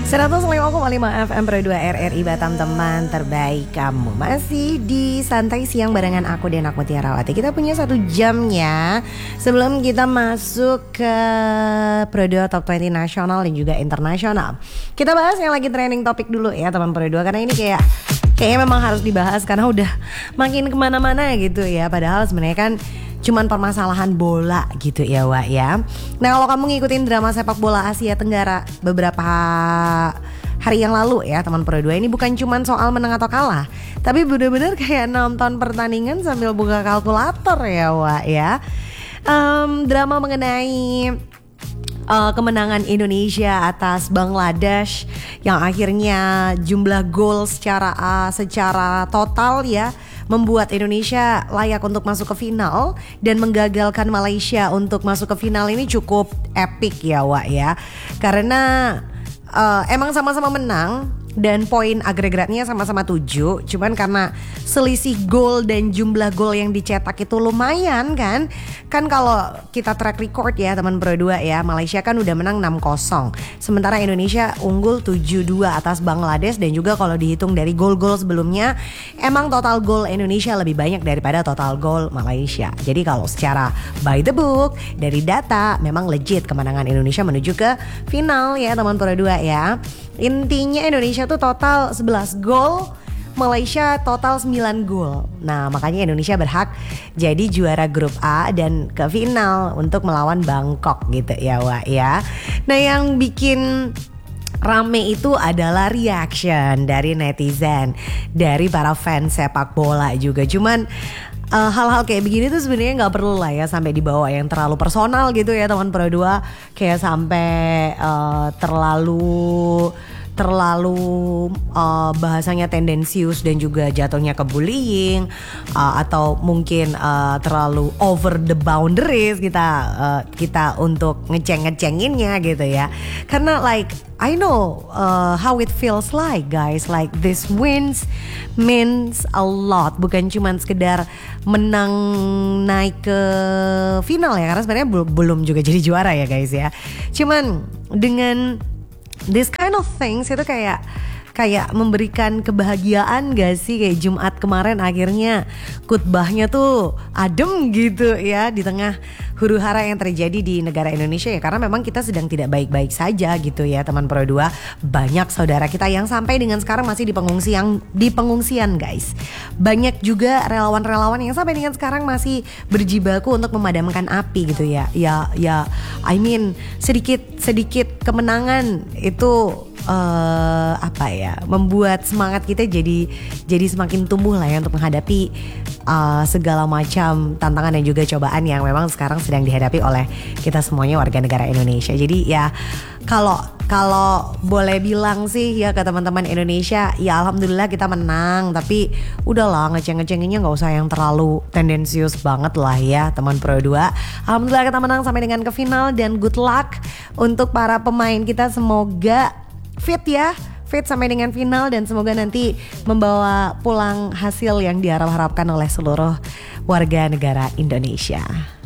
105,5 FM Pro 2 RRI Batam, teman terbaik kamu. Masih di Santai Siang barengan aku dan aku Mutiarawati. Kita punya 1 jamnya sebelum kita masuk ke Pro 2 Top 20 nasional dan juga internasional. Kita bahas yang lagi trending topik dulu ya teman Pro 2, karena ini kayaknya memang harus dibahas karena udah makin kemana-mana gitu ya. Padahal sebenarnya kan cuman permasalahan bola gitu ya Wak ya. Nah, kalau kamu ngikutin drama sepak bola Asia Tenggara beberapa hari yang lalu ya teman Pro 2, ini bukan cuman soal menang atau kalah, tapi bener-bener kayak nonton pertandingan sambil buka kalkulator ya Wak ya. Drama mengenai kemenangan Indonesia atas Bangladesh yang akhirnya jumlah gol secara total ya membuat Indonesia layak untuk masuk ke final dan menggagalkan Malaysia untuk masuk ke final ini cukup epic ya Wak ya. Karena emang sama-sama menang dan poin agregatnya sama-sama 7. Cuman karena selisih gol dan jumlah gol yang dicetak itu lumayan kan. Kan kalau kita track record ya teman Pro 2 ya, Malaysia kan udah menang 6-0. Sementara Indonesia unggul 7-2 atas Bangladesh. Dan juga kalau dihitung dari gol-gol sebelumnya, emang total gol Indonesia lebih banyak daripada total gol Malaysia. Jadi kalau secara by the book, dari data memang legit kemenangan Indonesia menuju ke final ya teman Pro 2 ya. Intinya Indonesia tuh total 11 gol, Malaysia total 9 gol. Nah, makanya Indonesia berhak jadi juara grup A dan ke final untuk melawan Bangkok gitu ya Wak ya. Nah, yang bikin rame itu adalah reaction dari netizen, dari para fans sepak bola juga. Cuman hal-hal kayak begini tuh sebenarnya nggak perlu lah ya sampai dibawa yang terlalu personal gitu ya teman Pro 2, kayak sampai terlalu bahasanya tendensius dan juga jatuhnya ke bullying, atau mungkin terlalu over the boundaries kita untuk ngeceng-ngecenginnya gitu ya. Karena like I know how it feels like guys, like this wins means a lot, bukan cuman sekedar menang naik ke final ya, karena sebenarnya belum juga jadi juara ya guys ya. Cuman dengan this kind of things itu kayak memberikan kebahagiaan gak sih? Kayak Jumat kemarin akhirnya khutbahnya tuh adem gitu ya di tengah huru hara yang terjadi di negara Indonesia ya, karena memang kita sedang tidak baik-baik saja gitu ya teman Pro 2. Banyak saudara kita yang sampai dengan sekarang masih di pengungsian guys. Banyak juga relawan-relawan yang sampai dengan sekarang masih berjibaku untuk memadamkan api gitu ya. I mean sedikit kemenangan itu membuat semangat kita jadi semakin tumbuh lah ya untuk menghadapi segala macam tantangan dan juga cobaan yang memang sekarang sedang dihadapi oleh kita semuanya warga negara Indonesia. Jadi ya kalau boleh bilang sih ya ke teman-teman Indonesia, ya alhamdulillah kita menang, tapi udahlah ngeceng-ngecenginnya nggak usah yang terlalu tendensius banget lah ya teman Pro 2. Alhamdulillah kita menang sampai dengan ke final dan good luck untuk para pemain kita, semoga fit sampai dengan final dan semoga nanti membawa pulang hasil yang diharap-harapkan oleh seluruh warga negara Indonesia.